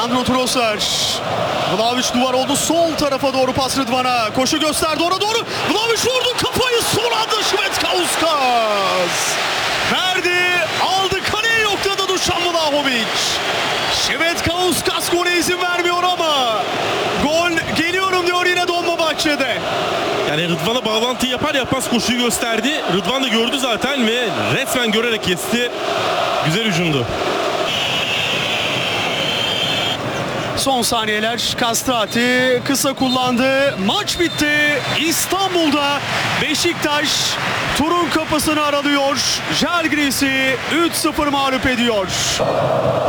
Leandro Trossard. Vlahovic duvar oldu. Sol tarafa doğru pas Rıdvan'a. Koşu gösterdi ona doğru. Vlahovic vurdu kafayı. Son anda Švedkauskas. Verdi. Aldı. Kaleye yokladı Dušan Vlahovic. Švedkauskas gole izin vermiyor ama gol geliyorum diyor yine Dolmabahçe'de. Yani Rıdvan'a bağlantıyı yapar yapmaz koşuyu gösterdi. Rıdvan da gördü zaten ve resmen görerek kesti. Güzel hücumdu. Son saniyeler Castrati kısa kullandı. Maç bitti. İstanbul'da Beşiktaş turun kapısını aralıyor. Žalgiris'i 3-0 mağlup ediyor.